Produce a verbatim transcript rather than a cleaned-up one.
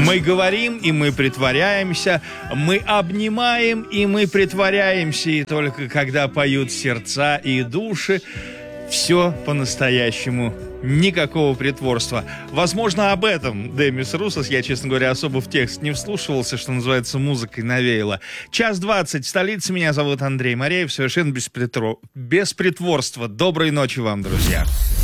Мы говорим, и мы притворяемся, мы обнимаем, и мы притворяемся, и только когда поют сердца и души, все по-настоящему, никакого притворства. Возможно, об этом Демис Русос, я, честно говоря, особо в текст не вслушивался, что называется, музыкой навеяло. Час двадцать, столица, меня зовут Андрей Мореев, совершенно без, притро... без притворства. Доброй ночи вам, друзья.